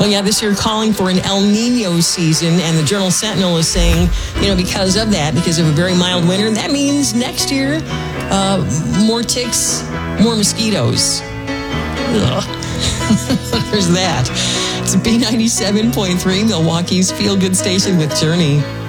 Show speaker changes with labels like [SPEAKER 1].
[SPEAKER 1] Well, yeah, this year calling for an El Nino season, and the Journal Sentinel is saying, because of that, because of a very mild winter, that means next year, more ticks, more mosquitoes. Ugh. There's that. It's B97.3, Milwaukee's Feel Good Station with Journey.